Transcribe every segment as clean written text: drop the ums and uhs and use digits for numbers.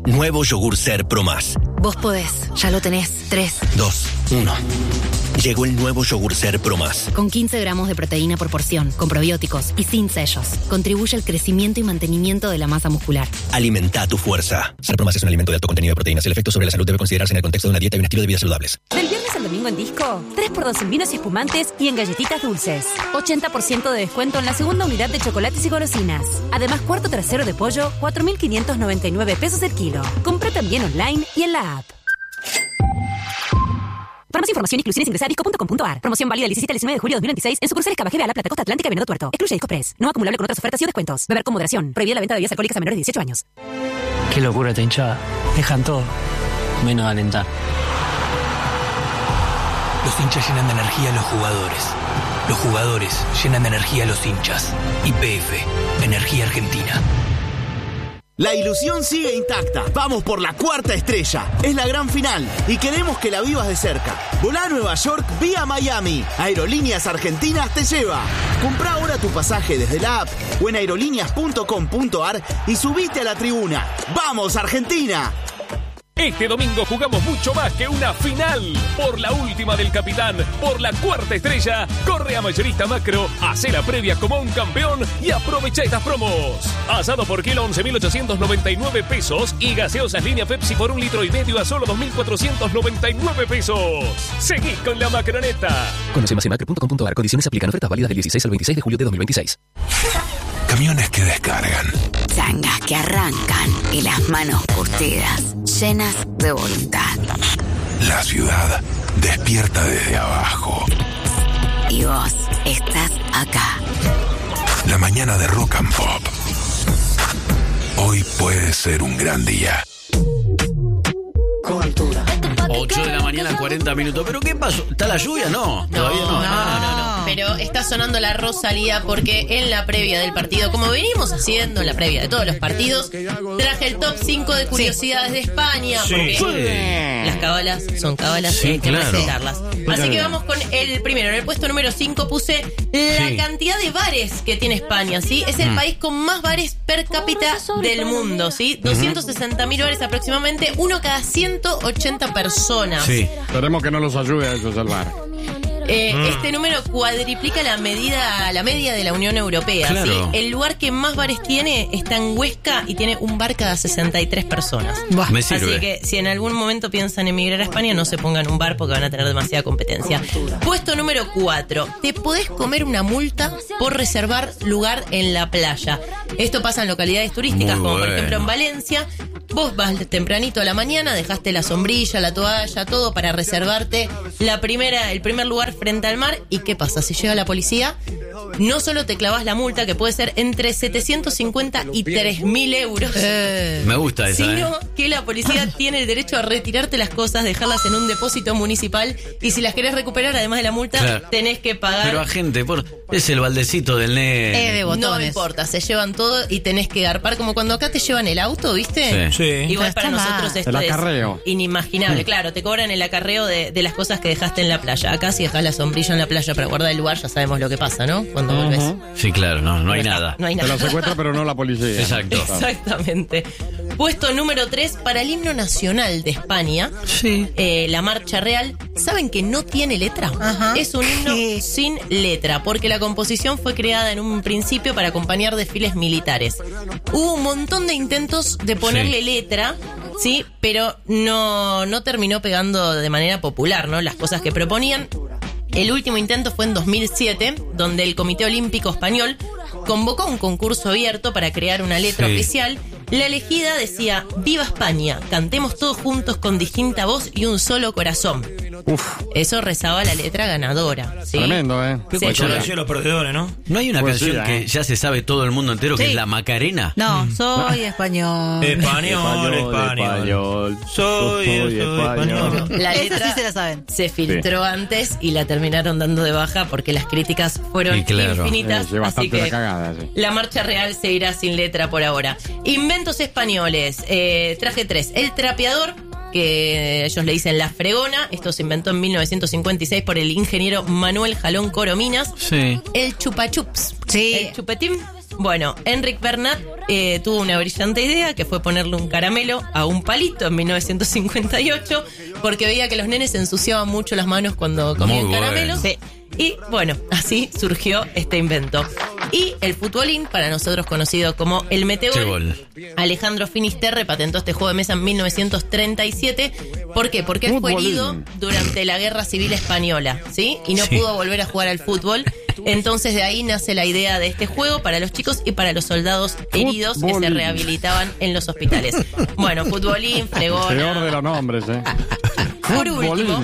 Nuevo yogur Ser Pro Más. Vos podés, ya lo tenés. 3, 2, 1. Llegó el nuevo yogur Ser Pro Más. Con 15 gramos de proteína por porción, con probióticos y sin sellos. Contribuye al crecimiento y mantenimiento de la masa muscular. Alimenta tu fuerza. Ser Pro Más es un alimento de alto contenido de proteínas. El efecto sobre la salud debe considerarse en el contexto de una dieta y un estilo de vida saludables. Del viernes al domingo en Disco, 3x2 en vinos y espumantes y en galletitas dulces. 80% de descuento en la segunda unidad de chocolates y golosinas. Además, cuarto trasero de pollo, 4.599 pesos el kilo. Compra también online y en la app. Para más información, inclusiones, ingresa a disco.com.ar. Promoción válida del 17 al 19 de julio de 2026 en sucursales Cabajeda, La Plata, Costa Atlántica y Venado Tuerto. Excluye Disco Press. No acumulable con otras ofertas y descuentos. Beber con moderación. Prohibida la venta de bebidas alcohólicas a menores de 18 años. Qué locura esta hinchada. Dejan todo, menos alentar. Los hinchas llenan de energía a los jugadores. Los jugadores llenan de energía a los hinchas. YPF, Energía Argentina. La ilusión sigue intacta. Vamos por la cuarta estrella. Es la gran final y queremos que la vivas de cerca. Volá a Nueva York vía Miami. Aerolíneas Argentinas te lleva. Comprá ahora tu pasaje desde la app o en aerolíneas.com.ar y subite a la tribuna. ¡Vamos, Argentina! Este domingo jugamos mucho más que una final. Por la última del capitán, por la cuarta estrella, corre a Mayorista Macro, hace la previa como un campeón y aprovecha estas promos. Asado por kilo 11.899 pesos y gaseosas línea Pepsi por 1,5 litros a solo 2.499 pesos. Seguí con la Macroneta. Conoce más en macro.com.ar. Condiciones aplican. Ofertas válidas del 16 al 26 de julio de 2026. Camiones que descargan. Changas que arrancan y las manos curtidas, llenas de voluntad. La ciudad despierta desde abajo. Y vos estás acá. La mañana de Rock and Pop. Hoy puede ser un gran día. 8 de la mañana, 40 minutos. ¿Pero qué pasó? ¿Está la lluvia? No, todavía no. Pero está sonando la Rosalía porque en la previa del partido, como venimos haciendo en la previa de todos los partidos, traje el top 5 de curiosidades de España. Porque las cábalas son cábalas y hay que respetarlas. Así que vamos con el primero. En el puesto número 5 puse la cantidad de bares que tiene España, ¿sí? Es el país con más bares per cápita del mundo, ¿sí? 260.000 bares aproximadamente, uno cada 180 personas. Sí. Esperemos que no los ayude a ellos al bar. Este número cuadriplica la media de la Unión Europea. Claro. ¿Sí? El lugar que más bares tiene está en Huesca y tiene un bar cada 63 personas. Me sirve. Así que si en algún momento piensan emigrar a España, no se pongan un bar porque van a tener demasiada competencia. Puesto número 4. Te podés comer una multa por reservar lugar en la playa. Esto pasa en localidades turísticas, como por ejemplo en Valencia. Vos vas tempranito a la mañana, dejaste la sombrilla, la toalla, todo para reservarte el primer lugar frente al mar. ¿Y qué pasa? Si llega la policía, no solo te clavas la multa, que puede ser entre 750 y 3.000 euros. Me gusta esa, sino que la policía tiene el derecho a retirarte las cosas, dejarlas en un depósito municipal y si las querés recuperar, además de la multa, tenés que pagar. Pero agente, es el baldecito del nene. De botones. No importa, se llevan todo y tenés que garpar, como cuando acá te llevan el auto, ¿viste? Sí. Igual para nosotros esto es inimaginable. Claro, te cobran el acarreo de las cosas que dejaste en la playa. Acá si dejás la sombrilla en la playa para guardar el lugar, ya sabemos lo que pasa, ¿no? Cuando volvés. Sí, claro, no hay nada. No hay nada. Te lo secuestra, pero no la policía. Exacto. Exactamente. Puesto número 3 para el himno nacional de España. Sí. La Marcha Real. ¿Saben que no tiene letra? Es un himno sin letra, porque la composición fue creada en un principio para acompañar desfiles militares. Hubo un montón de intentos de ponerle letra, sí, pero no terminó pegando de manera popular, ¿no? Las cosas que proponían. El último intento fue en 2007, donde el Comité Olímpico Español convocó un concurso abierto para crear una letra oficial. La elegida decía: "Viva España, cantemos todos juntos con distinta voz y un solo corazón". Eso rezaba la letra ganadora, ¿sí? Tremendo, Qué de los perdedores, ¿no? ¿No hay una canción que ya se sabe todo el mundo entero, que es la Macarena? No, soy español. Español. Soy español. La letra sí se la saben. se filtró antes y la terminaron dando de baja porque las críticas fueron infinitas. Así que la Marcha Real se irá sin letra por ahora. Inventos españoles. Traje 3. El trapeador, que ellos le dicen la fregona. Esto se inventó en 1956 por el ingeniero Manuel Jalón Corominas. Sí. El chupachups. Sí. El chupetín. Bueno, Enric Bernat tuvo una brillante idea que fue ponerle un caramelo a un palito en 1958 porque veía que los nenes se ensuciaban mucho las manos cuando comían caramelos. Sí. Y bueno, así surgió este invento. Y el futbolín, para nosotros conocido como el metegol, Alejandro Finisterre patentó este juego de mesa en 1937. ¿Por qué? Porque él fue herido durante la Guerra Civil Española, ¿sí? Y no pudo volver a jugar al fútbol. Entonces de ahí nace la idea de este juego para los chicos y para los soldados heridos que se rehabilitaban en los hospitales. Bueno, futbolín, fregona. Peor de los nombres, Por último,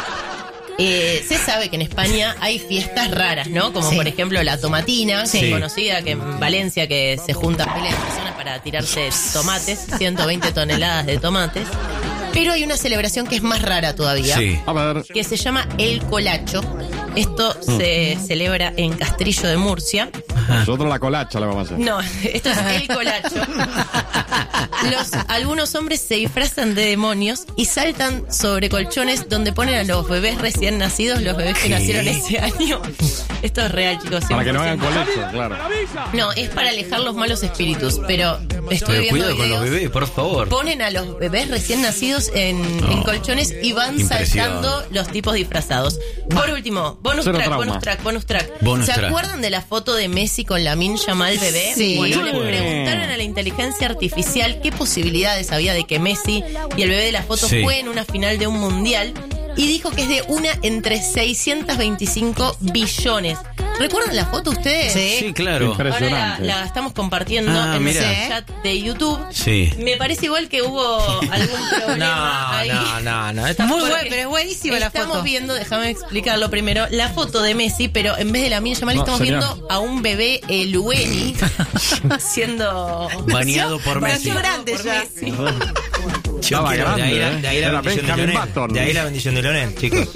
se sabe que en España hay fiestas raras, ¿no? Como por ejemplo la tomatina, que es conocida, que en Valencia que se juntan miles de personas para tirarse tomates, 120 toneladas de tomates. Pero hay una celebración que es más rara todavía, A ver. que se llama el colacho. Esto se celebra en Castrillo de Murcia. Nosotros la colacha le vamos a hacer. No, esto es el colacho. Algunos hombres se disfrazan de demonios y saltan sobre colchones donde ponen a los bebés recién nacidos, los bebés que nacieron ese año. Esto es real, chicos. Para que no hagan colecho, claro. No, es para alejar los malos espíritus, pero estoy viendo cuidado videos, con los bebés, por favor. Ponen a los bebés recién nacidos en colchones y van saltando los tipos disfrazados. Por último, bonus track. ¿Se acuerdan de la foto de Messi con Lamine Yamal bebé? Sí. Bueno, le preguntaron a la inteligencia artificial qué posibilidades había de que Messi y el bebé de la foto jueguen una final de un mundial y dijo que es de una entre 625 billones. ¿Recuerdan la foto ustedes? Sí, claro. Impresionante. Ahora la estamos compartiendo en el chat de YouTube. Sí. Me parece igual que hubo algún problema ahí. No. Está muy bueno, pero es buenísima la foto. Estamos viendo, déjame explicarlo primero, la foto de Messi, pero en vez de Lamine Yamal estamos viendo a un bebé Lueni siendo bañado por Messi. Grande ya. Yo quiero, de ahí la bendición de Leonel, chicos.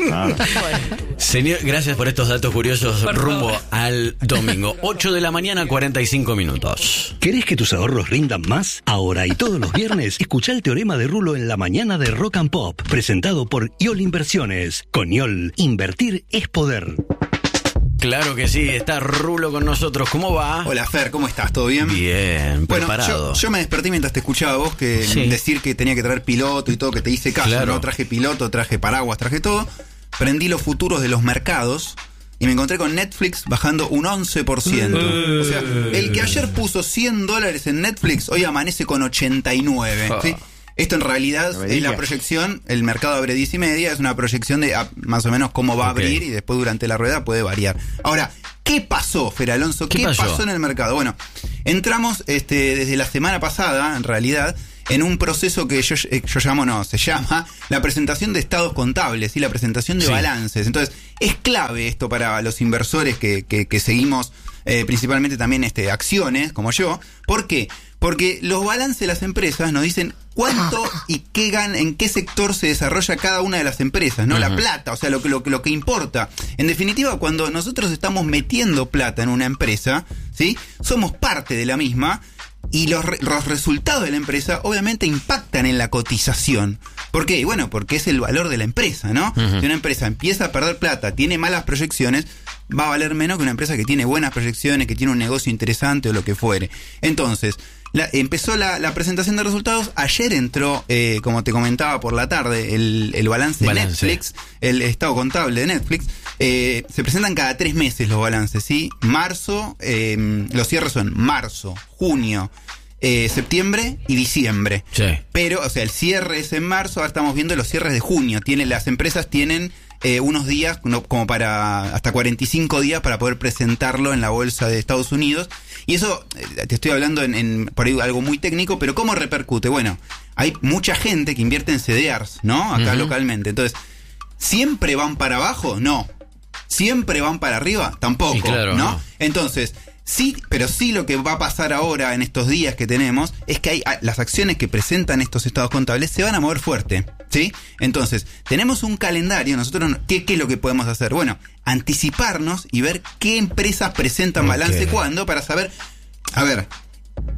Señor, gracias por estos datos curiosos. Por rumbo favor. al domingo. 8 de la mañana, 45 minutos. ¿Querés que tus ahorros rindan más? Ahora y todos los viernes, escuchá el teorema de Rulo en la mañana de Rock and Pop, presentado por IOL Inversiones. Con IOL, invertir es poder. Claro que sí, está Rulo con nosotros. ¿Cómo va? Hola Fer, ¿cómo estás? ¿Todo bien? Bien, preparado. Bueno, yo me desperté mientras te escuchaba a vos que decir que tenía que traer piloto y todo, que te hice caso, claro. ¿no? Traje piloto, traje paraguas, traje todo. Prendí los futuros de los mercados y me encontré con Netflix bajando un 11%. O sea, el que ayer puso $100 en Netflix, hoy amanece con 89. ¿Sí? Esto en realidad es la proyección, el mercado abre 10:30, es una proyección de más o menos cómo va a abrir y después durante la rueda puede variar. Ahora, ¿qué pasó, Fer Alonso? ¿Qué pasó en el mercado? Bueno, entramos desde la semana pasada, en realidad, en un proceso que se llama la presentación de estados contables y la presentación de balances. Entonces, es clave esto para los inversores que seguimos principalmente también acciones, como yo. ¿Por qué? Porque los balances de las empresas nos dicen cuánto y qué en qué sector se desarrolla cada una de las empresas, ¿no? La plata, o sea, lo que importa. En definitiva, cuando nosotros estamos metiendo plata en una empresa, ¿sí? Somos parte de la misma y los resultados de la empresa obviamente impactan en la cotización. ¿Por qué? Bueno, porque es el valor de la empresa, ¿no? Si una empresa empieza a perder plata, tiene malas proyecciones, va a valer menos que una empresa que tiene buenas proyecciones, que tiene un negocio interesante o lo que fuere. Entonces, empezó la presentación de resultados. Ayer entró, como te comentaba por la tarde, el balance de Netflix, el estado contable de Netflix. Se presentan cada 3 meses los balances, ¿sí? Marzo, los cierres son marzo, junio, septiembre y diciembre. Sí. Pero, o sea, el cierre es en marzo, ahora estamos viendo los cierres de junio. Las empresas tienen unos días, como para hasta 45 días para poder presentarlo en la bolsa de Estados Unidos. Y eso, te estoy hablando por ahí algo muy técnico, pero ¿cómo repercute? Bueno, hay mucha gente que invierte en CDRs, ¿no? Acá localmente. Entonces, ¿siempre van para abajo? No. ¿Siempre van para arriba? Tampoco, sí, claro, ¿no? Entonces, sí, pero sí lo que va a pasar ahora en estos días que tenemos es que las acciones que presentan estos estados contables se van a mover fuerte, ¿sí? Entonces, tenemos un calendario, nosotros, ¿qué es lo que podemos hacer? Bueno, anticiparnos y ver qué empresas presentan balance cuándo para saber, a ver,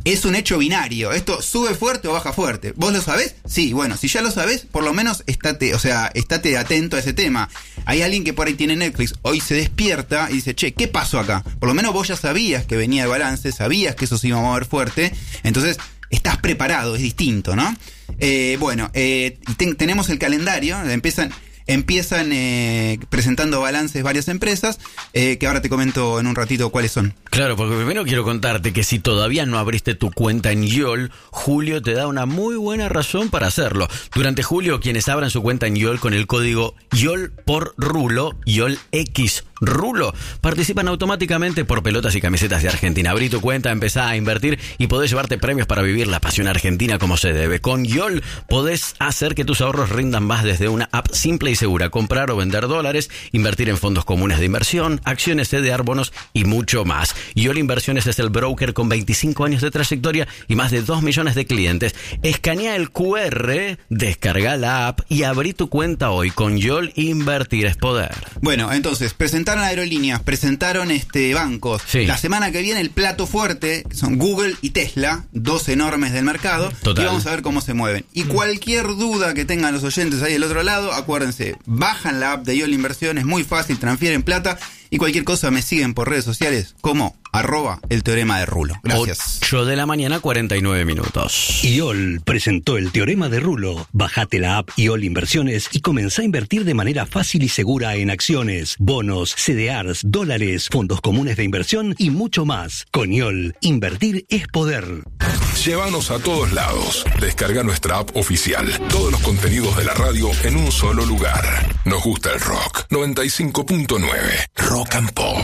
es un hecho binario. Esto sube fuerte o baja fuerte. ¿Vos lo sabés? Sí, bueno, si ya lo sabés, por lo menos estate atento a ese tema. Hay alguien que por ahí tiene Netflix, hoy se despierta y dice, che, ¿qué pasó acá? Por lo menos vos ya sabías que venía de balance, sabías que eso se iba a mover fuerte, entonces estás preparado, es distinto, ¿no? Tenemos el calendario, empiezan presentando balances varias empresas, que ahora te comento en un ratito cuáles son. Claro, porque primero quiero contarte que si todavía no abriste tu cuenta en YOL, Julio te da una muy buena razón para hacerlo. Durante julio, quienes abran su cuenta en YOL con el código YOL por Rulo, YOLX Rulo, participan automáticamente por pelotas y camisetas de Argentina. Abrí tu cuenta, empezá a invertir y podés llevarte premios para vivir la pasión argentina como se debe. Con YOL podés hacer que tus ahorros rindan más desde una app simple y segura. Comprar o vender dólares, invertir en fondos comunes de inversión, acciones, CDR, bonos y mucho más. YOL Inversiones es el broker con 25 años de trayectoria y más de 2 millones de clientes. Escanea el QR, descarga la app y abrí tu cuenta hoy. Con YOL, invertir es poder. Bueno, entonces, presentaron aerolíneas, presentaron bancos. Sí. La semana que viene el plato fuerte son Google y Tesla, dos enormes del mercado. Total. Y vamos a ver cómo se mueven. Y cualquier duda que tengan los oyentes ahí del otro lado, acuérdense, bajan la app de YOL Inversiones, muy fácil, transfieren plata. Y cualquier cosa me siguen por redes sociales como @el teorema de Rulo. Gracias. 8 de la mañana, 49 minutos. YOL presentó el teorema de Rulo. Bajate la app YOL Inversiones y comenzá a invertir de manera fácil y segura en acciones, bonos, CDRs, dólares, fondos comunes de inversión y mucho más. Con YOL, invertir es poder. Llévanos a todos lados. Descarga nuestra app oficial. Todos los contenidos de la radio en un solo lugar. Nos gusta el rock. 95.9. Rock and Pop.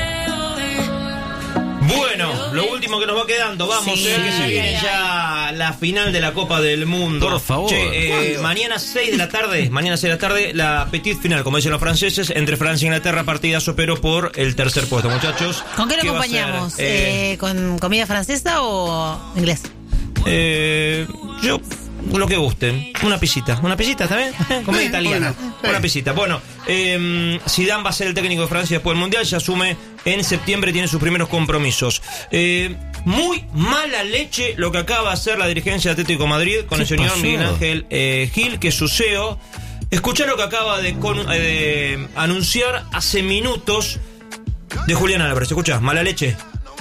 Bueno, lo último que nos va quedando, vamos, que se viene ya la final de la Copa del Mundo. Por favor. Mañana 6 de la tarde, la petit final, como dicen los franceses, entre Francia e Inglaterra, partidazo, pero por el tercer puesto, muchachos. ¿Con qué lo acompañamos? ¿Con comida francesa o inglés? Yo, lo que gusten. Una pisita, ¿está bien? Comida italiana. Una pisita. Bueno, Zidane va a ser el técnico de Francia después del Mundial, se asume en septiembre, tiene sus primeros compromisos. Muy mala leche lo que acaba de hacer la dirigencia de Atlético de Madrid con el señor Miguel Ángel Gil, que es su CEO. Escuchá lo que acaba de anunciar hace minutos de Julián Álvarez. Escuchá, mala leche.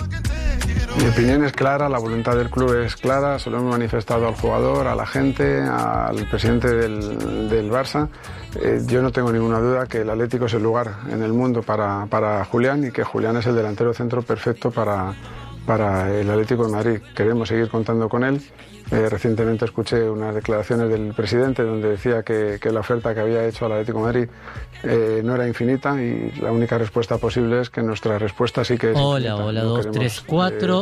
Mi opinión es clara, la voluntad del club es clara, se lo hemos manifestado al jugador, a la gente, al presidente del Barça. Yo no tengo ninguna duda que el Atlético es el lugar en el mundo para Julián y que Julián es el delantero centro perfecto para el Atlético de Madrid. Queremos seguir contando con él. Recientemente escuché unas declaraciones del presidente donde decía que la oferta que había hecho al Atlético de Madrid no era infinita y la única respuesta posible es que nuestra respuesta sí que es hola, infinita. hola, No 2, 3, 4,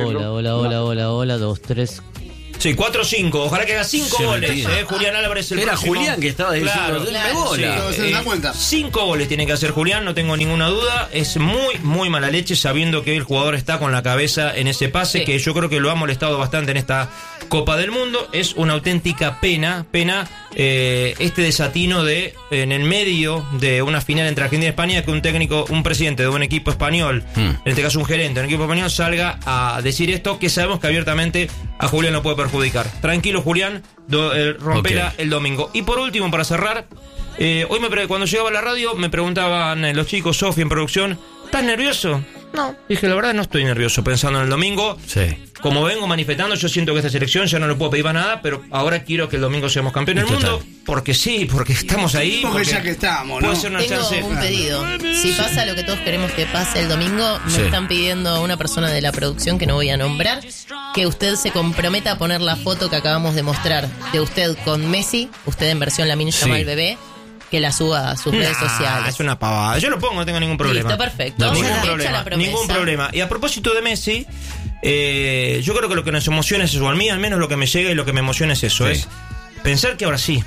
hola, 2, 3. Sí, 4-5. Ojalá que haga 5 goles. Julián Álvarez el Era próximo. Julián que estaba diciendo, denme bola. Sí, 5 goles tiene que hacer Julián, no tengo ninguna duda. Es muy, muy mala leche sabiendo que el jugador está con la cabeza en ese pase, que yo creo que lo ha molestado bastante en esta Copa del Mundo. Es una auténtica pena este desatino de, en el medio de una final entre Argentina y España, que un presidente de un equipo español, en este caso un gerente de un equipo español, salga a decir esto, que sabemos que abiertamente a Julián lo puede perjudicar. Tranquilo, Julián, rompela el domingo. Y por último, para cerrar, hoy cuando llegaba a la radio me preguntaban los chicos, Sofi en producción, ¿estás nervioso? No. Dije, la verdad no estoy nervioso pensando en el domingo. Sí. Como vengo manifestando, yo siento que esta selección ya no le puedo pedir más nada, pero ahora quiero que el domingo seamos campeones del mundo. Porque sí, porque estamos ahí. Porque ya que estamos, ¿no? Puede ser una Tengo chance. un pedido. Si pasa lo que todos queremos que pase el domingo, me están pidiendo a una persona de la producción que no voy a nombrar, que usted se comprometa a poner la foto que acabamos de mostrar de usted con Messi, usted en versión Lamine Yamal bebé, que la suba a sus redes sociales. Es una pavada. Yo lo pongo, no tengo ningún problema. Listo, perfecto. Ningún problema. Y a propósito de Messi, yo creo que lo que nos emociona es eso. A mí al menos lo que me llega y lo que me emociona es eso. Es pensar que ahora sí,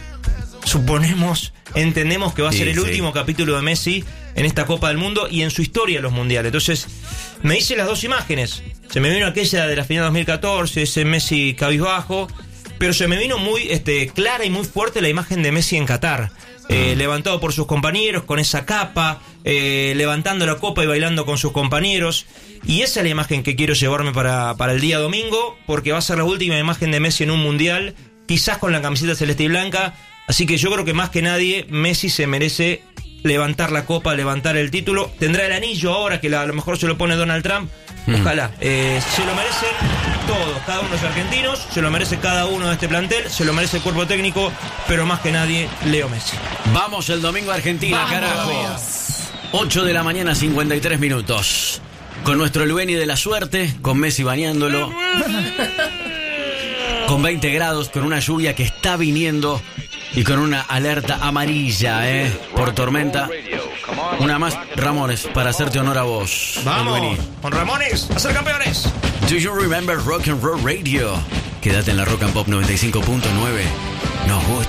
entendemos que va a ser el último capítulo de Messi en esta Copa del Mundo y en su historia de los mundiales. Entonces, me hice las dos imágenes. Se me vino aquella de la final 2014, ese Messi cabizbajo, pero se me vino muy clara y muy fuerte la imagen de Messi en Qatar. Levantado por sus compañeros, con esa capa, levantando la copa y bailando con sus compañeros. Y esa es la imagen que quiero llevarme para el día domingo, porque va a ser la última imagen de Messi en un mundial, quizás con la camiseta celeste y blanca. Así que yo creo que más que nadie, Messi se merece levantar la copa, levantar el título. Tendrá el anillo ahora, que a lo mejor se lo pone Donald Trump. Ojalá. Se lo merecen todos, cada uno de los argentinos, se lo merece cada uno de este plantel, se lo merece el cuerpo técnico, pero más que nadie, Leo Messi. Vamos el domingo a Argentina, ¡vamos! carajo. 8 de la mañana, 53 minutos. Con nuestro Lueni de la suerte, con Messi bañándolo. Con 20 grados, con una lluvia que está viniendo y con una alerta amarilla, por tormenta. Una más, Ramones, para hacerte honor a vos. ¡Vamos! Con Ramones, a ser campeones. Do you remember Rock and Roll Radio? Quédate en la Rock and Pop 95.9. Nos gusta.